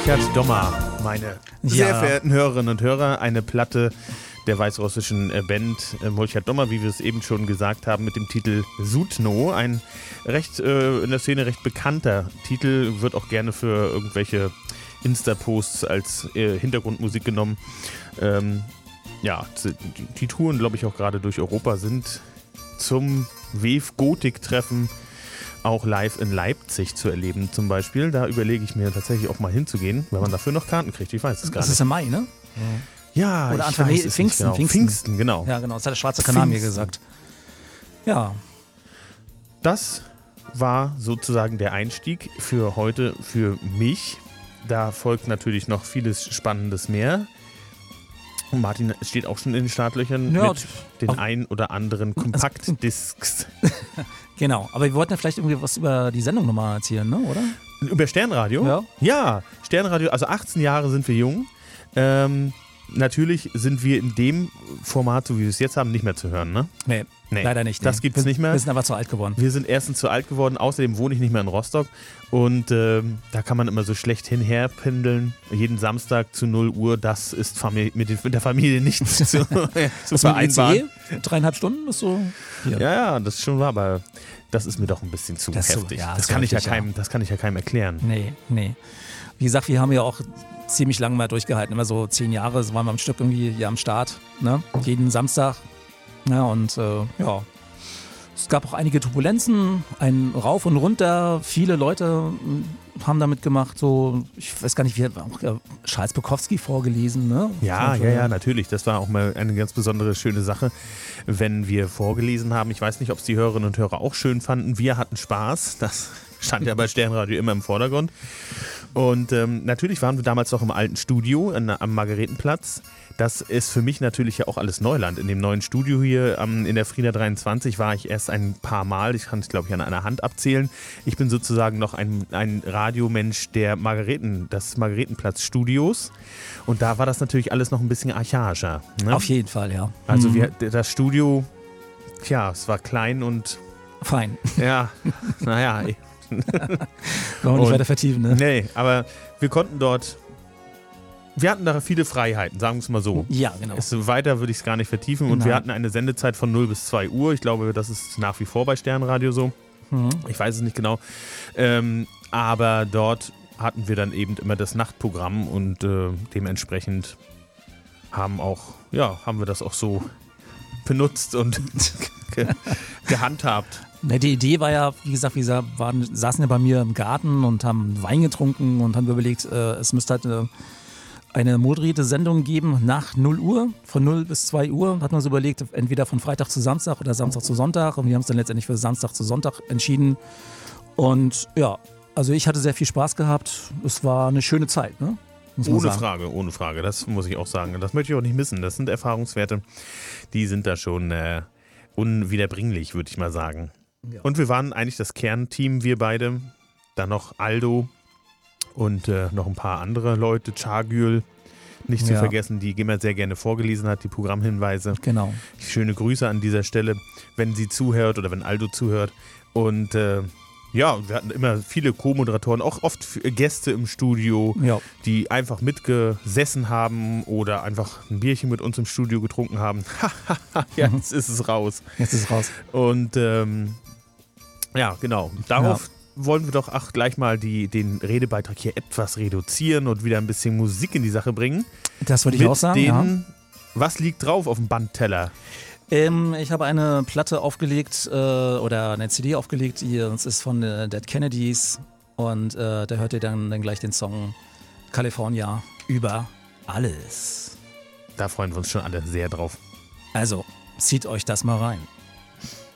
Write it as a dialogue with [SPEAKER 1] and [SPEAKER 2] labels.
[SPEAKER 1] Molchat Doma, meine sehr verehrten Hörerinnen und Hörer, eine Platte der weißrussischen Band Molchat Doma, wie wir es eben schon gesagt haben, mit dem Titel Sutno, ein recht in der Szene recht bekannter Titel, wird auch gerne für irgendwelche Insta-Posts als Hintergrundmusik genommen. Die Touren, glaube ich, auch gerade durch Europa sind zum WEF-Gotik-Treffen auch live in Leipzig zu erleben zum Beispiel. Da überlege ich mir tatsächlich auch mal hinzugehen, wenn man dafür noch Karten kriegt. Ich weiß es gar nicht.
[SPEAKER 2] Das ist im Mai, ne?
[SPEAKER 1] Ja,
[SPEAKER 2] oder Anfang Pfingsten.
[SPEAKER 1] Genau. Pfingsten, genau.
[SPEAKER 2] Ja, genau. Das hat der schwarze Kanal mir gesagt. Ja.
[SPEAKER 1] Das war sozusagen der Einstieg für heute für mich. Da folgt natürlich noch vieles Spannendes mehr. Und Martin steht auch schon in den Startlöchern mit den ein oder anderen Kompaktdiscs.
[SPEAKER 2] Genau, aber wir wollten ja vielleicht irgendwie was über die Sendung nochmal erzählen, ne? Oder?
[SPEAKER 1] Über Sternradio?
[SPEAKER 2] Ja.
[SPEAKER 1] Ja, Sternradio, also 18 Jahre sind wir jung. Natürlich sind wir in dem Format, so wie wir es jetzt haben, nicht mehr zu hören, ne?
[SPEAKER 2] Nee, leider nicht.
[SPEAKER 1] Das gibt es nicht mehr.
[SPEAKER 2] Wir sind aber zu alt geworden.
[SPEAKER 1] Wir sind erstens zu alt geworden, außerdem wohne ich nicht mehr in Rostock und da kann man immer so schlecht hinherpendeln. Jeden Samstag zu 0 Uhr, das ist mit der Familie nicht zu vereinbaren.
[SPEAKER 2] 3,5 Stunden ist so hier.
[SPEAKER 1] Ja, das ist schon wahr, aber das ist mir doch ein bisschen zu heftig. Das kann ich ja keinem erklären.
[SPEAKER 2] Nee. Wie gesagt, wir haben ja auch ziemlich lange mal durchgehalten. Immer so 10 Jahre waren wir am Stück irgendwie hier am Start. Ne? Jeden Samstag. Ja, und es gab auch einige Turbulenzen, ein Rauf und Runter. Viele Leute haben damit gemacht. So, ich weiß gar nicht, wie hat auch Charles Bukowski vorgelesen. Ne?
[SPEAKER 1] Ja, natürlich. Das war auch mal eine ganz besondere, schöne Sache, wenn wir vorgelesen haben. Ich weiß nicht, ob es die Hörerinnen und Hörer auch schön fanden. Wir hatten Spaß. Das stand ja bei Sternradio immer im Vordergrund. Und natürlich waren wir damals noch im alten Studio am Margaretenplatz. Das ist für mich natürlich ja auch alles Neuland. In dem neuen Studio hier in der Frieda 23 war ich erst ein paar Mal. Ich kann es, glaube ich, an einer Hand abzählen. Ich bin sozusagen noch ein Radiomensch des Margaretenplatz-Studios. Und da war das natürlich alles noch ein bisschen archaischer. Ne?
[SPEAKER 2] Auf jeden Fall, ja.
[SPEAKER 1] Also das Studio, es war klein und
[SPEAKER 2] fein.
[SPEAKER 1] Ja, naja.
[SPEAKER 2] Wollen wir nicht weiter vertiefen, ne?
[SPEAKER 1] Nee, aber wir hatten da viele Freiheiten, sagen wir es mal so.
[SPEAKER 2] Ja, genau.
[SPEAKER 1] Weiter würde ich es gar nicht vertiefen. Und wir hatten eine Sendezeit von 0 bis 2 Uhr. Ich glaube, das ist nach wie vor bei Sternradio so. Ich weiß es nicht genau. Aber dort hatten wir dann eben immer das Nachtprogramm und dementsprechend haben wir das auch so benutzt und gehandhabt.
[SPEAKER 2] Die Idee war ja, wie gesagt, wir saßen ja bei mir im Garten und haben Wein getrunken und haben überlegt, es müsste halt eine moderierte Sendung geben nach 0 Uhr, von 0 bis 2 Uhr. Hat man so überlegt, entweder von Freitag zu Samstag oder Samstag zu Sonntag. Und wir haben es dann letztendlich für Samstag zu Sonntag entschieden. Und ja, also ich hatte sehr viel Spaß gehabt. Es war eine schöne Zeit, ne?
[SPEAKER 1] Ohne Frage. Das muss ich auch sagen. Das möchte ich auch nicht missen. Das sind Erfahrungswerte, die sind da schon unwiederbringlich, würde ich mal sagen. Ja. Und wir waren eigentlich das Kernteam, wir beide. Dann noch Aldo und noch ein paar andere Leute. Çağgül, nicht zu vergessen, die immer sehr gerne vorgelesen hat, die Programmhinweise.
[SPEAKER 2] Genau.
[SPEAKER 1] Schöne Grüße an dieser Stelle, wenn sie zuhört oder wenn Aldo zuhört. Und wir hatten immer viele Co-Moderatoren, auch oft Gäste im Studio, die einfach mitgesessen haben oder einfach ein Bierchen mit uns im Studio getrunken haben. Jetzt ist es raus. Und genau. Darauf wollen wir doch gleich mal den Redebeitrag hier etwas reduzieren und wieder ein bisschen Musik in die Sache bringen.
[SPEAKER 2] Das würde ich auch sagen.
[SPEAKER 1] Was liegt drauf auf dem Bandteller?
[SPEAKER 2] Ich habe eine Platte aufgelegt oder eine CD aufgelegt. Das ist von Dead Kennedys und da hört ihr dann gleich den Song California über alles.
[SPEAKER 1] Da freuen wir uns schon alle sehr drauf.
[SPEAKER 2] Also, zieht euch das mal rein.